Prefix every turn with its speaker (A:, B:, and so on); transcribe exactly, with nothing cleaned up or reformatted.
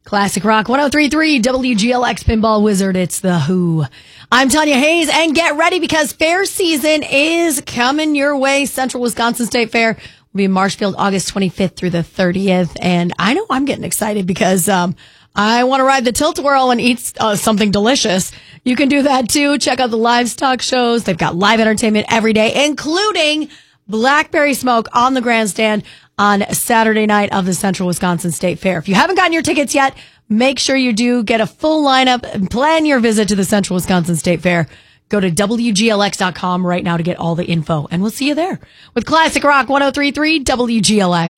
A: Classic Rock one oh three point three W G L X Pinball Wizard. It's the Who. I'm Tanya Hayes, and get ready because fair season is coming your way. Central Wisconsin State Fair will be in Marshfield August twenty-fifth through the thirtieth. And I know I'm getting excited because um, I want to ride the Tilt-A-Whirl and eat uh, something delicious. You can do that too. Check out the livestock shows. They've got live entertainment every day, including Blackberry Smoke on the grandstand on Saturday night of the Central Wisconsin State Fair. If you haven't gotten your tickets yet, make sure you do get a full lineup and plan your visit to the Central Wisconsin State Fair. Go to W G L X dot com right now to get all the info, and we'll see you there with Classic Rock one oh three point three W G L X.